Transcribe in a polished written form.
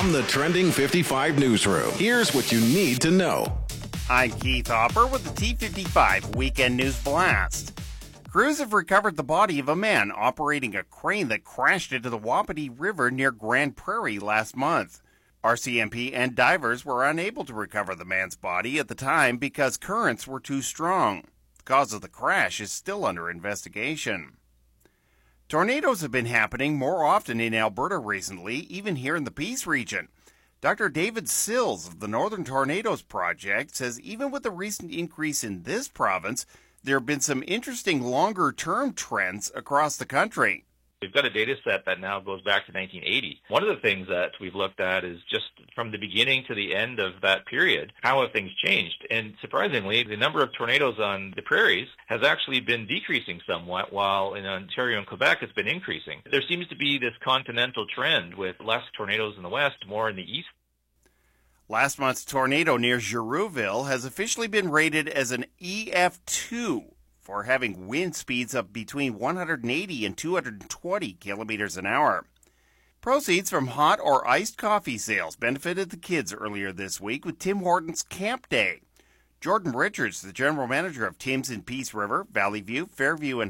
From the Trending 55 newsroom, here's what you need to know. I'm Keith Hopper with the T55 Weekend News Blast. Crews have recovered the body of a man operating a crane that crashed into the Wapiti River near Grand Prairie last month. RCMP and divers were unable to recover the man's body at the time because currents were too strong. The cause of the crash is still under investigation. Tornadoes have been happening more often in Alberta recently, even here in the Peace region. Dr. David Sills of the Northern Tornadoes Project says even with the recent increase in this province, there have been some interesting longer-term trends across the country. We've got a data set that now goes back to 1980. One of the things that we've looked at is just from the beginning to the end of that period, how have things changed? And surprisingly, the number of tornadoes on the prairies has actually been decreasing somewhat, while in Ontario and Quebec it's been increasing. There seems to be this continental trend with less tornadoes in the west, more in the east. Last month's tornado near Girouville has officially been rated as an EF2 for having wind speeds of between 180 and 220 kilometers an hour. Proceeds from hot or iced coffee sales benefited the kids earlier this week with Tim Hortons Camp Day. Jordan Richards, the general manager of Tim's in Peace River, Valley View, Fairview, and